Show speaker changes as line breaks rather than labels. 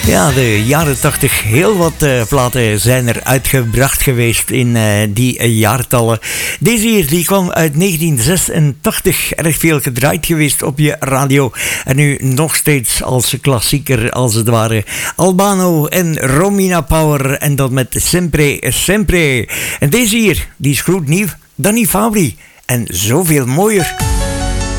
Ja, de jaren 80, heel wat platen zijn er uitgebracht geweest in die jaartallen. Deze hier, die kwam uit 1986, erg veel gedraaid geweest op je radio. En nu nog steeds als klassieker, als het ware. Albano en Romina Power en dat met Sempre Sempre. En deze hier, die is gloednieuw, Danny Fabri. En zoveel mooier.